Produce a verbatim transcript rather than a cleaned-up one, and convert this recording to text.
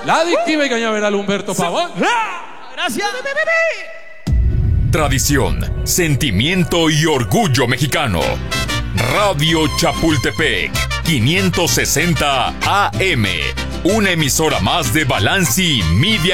La adictiva y cañaveral Humberto Pavón. Gracias. Tradición, sentimiento y orgullo mexicano. Radio Chapultepec, quinientos sesenta A M. Una emisora más de Balanci Media